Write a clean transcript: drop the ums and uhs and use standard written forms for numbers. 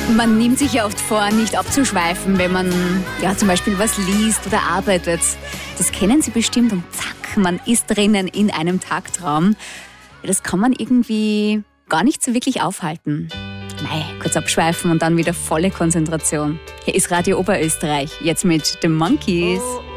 Man nimmt sich ja oft vor, nicht abzuschweifen, wenn man zum Beispiel was liest oder arbeitet. Das kennen Sie bestimmt und zack, man ist drinnen in einem Tagtraum. Das kann man irgendwie gar nicht so wirklich aufhalten. Nein, kurz abschweifen und dann wieder volle Konzentration. Hier ist Radio Oberösterreich, jetzt mit The Monkees.